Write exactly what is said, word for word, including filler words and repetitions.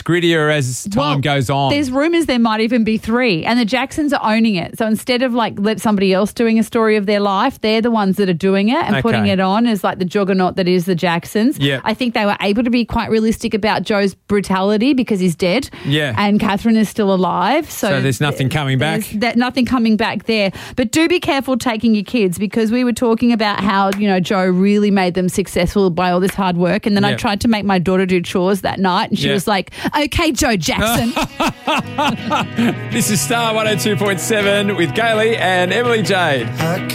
grittier as time Well, goes on. There's rumours there might even be three, and the Jacksons are owning it. So instead of like let somebody else doing a story of their life, they're the ones that are doing it and Okay. putting it on as like the juggernaut that is the Jacksons. Yeah. I think they were able to be quite realistic about Joe's brutality because he's dead. Yeah. And Catherine is still alive. So, So there's nothing coming back? there's That, nothing coming back there. But do be careful taking your kids, because we were talking about how, you know, Joe really made them successful by all this hard work. And then I Yeah. tried to make my daughter do chores that night and she Yeah. was like, okay, Joe Jackson. This is Star one oh two point seven with Gailey and Emily Jade.